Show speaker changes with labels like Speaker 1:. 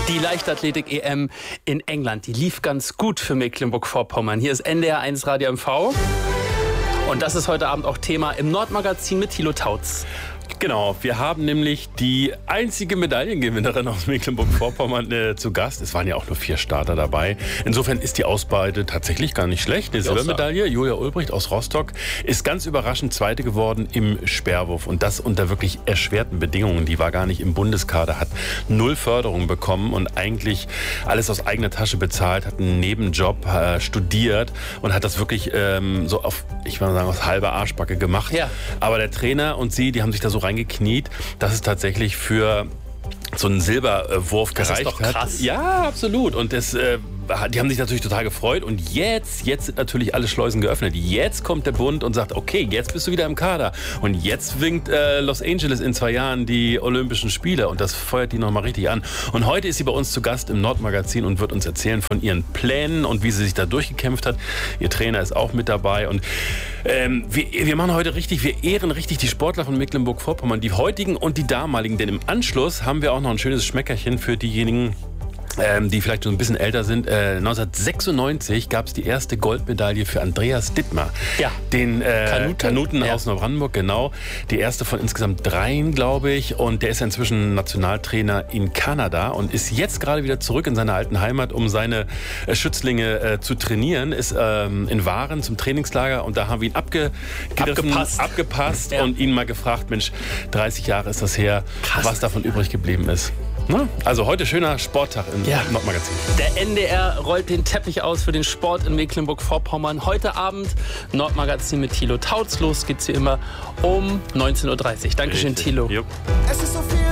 Speaker 1: Die Leichtathletik-EM in England, die lief ganz gut für Mecklenburg-Vorpommern. Hier ist NDR 1 Radio MV. Und das ist heute Abend auch Thema im Nordmagazin mit Thilo Tautz.
Speaker 2: Genau, wir haben nämlich die einzige Medaillengewinnerin aus Mecklenburg-Vorpommern zu Gast. Es waren ja auch nur 4 Starter dabei. Insofern ist die Ausbeute tatsächlich gar nicht schlecht. Eine Silbermedaille, Julia Ulbricht aus Rostock, ist ganz überraschend Zweite geworden im Speerwurf. Und das unter wirklich erschwerten Bedingungen. Die war gar nicht im Bundeskader, hat 0 Förderung bekommen und eigentlich alles aus eigener Tasche bezahlt, hat einen Nebenjob, studiert und hat das wirklich so auf, ich würde sagen, aus halber Arschbacke gemacht. Ja. Aber der Trainer und sie, die haben sich da so reingekniet, dass es tatsächlich für so einen Silberwurf gereicht hat. Das ist doch krass. Ja, absolut. Und die haben sich natürlich total gefreut. Und jetzt sind natürlich alle Schleusen geöffnet. Jetzt kommt der Bund und sagt, okay, jetzt bist du wieder im Kader. Und jetzt winkt Los Angeles in 2 Jahren die Olympischen Spiele. Und das feuert die nochmal richtig an. Und heute ist sie bei uns zu Gast im Nordmagazin und wird uns erzählen von ihren Plänen und wie sie sich da durchgekämpft hat. Ihr Trainer ist auch mit dabei. Und wir machen heute wir ehren richtig die Sportler von Mecklenburg-Vorpommern, die heutigen und die damaligen. Denn im Anschluss haben wir auch noch ein schönes Schmeckerchen für diejenigen, die vielleicht schon ein bisschen älter sind. 1996 gab es die erste Goldmedaille für Andreas Dittmar. Ja. Den Kanuten aus Neubrandenburg, genau. Die erste von insgesamt 3, glaube ich. Und der ist inzwischen Nationaltrainer in Kanada und ist jetzt gerade wieder zurück in seine alten Heimat, um seine Schützlinge zu trainieren. Ist in Waren zum Trainingslager und da haben wir ihn abgepasst ja. Und ihn mal gefragt, Mensch, 30 Jahre ist das her, krass, was davon übrig geblieben ist. Na? Also heute schöner Sporttag im Nordmagazin.
Speaker 1: Der NDR rollt den Teppich aus für den Sport in Mecklenburg-Vorpommern. Heute Abend Nordmagazin mit Thilo Tautz. Los geht's wie immer um 19:30 Uhr. Dankeschön, Thilo.
Speaker 3: Es ist so viel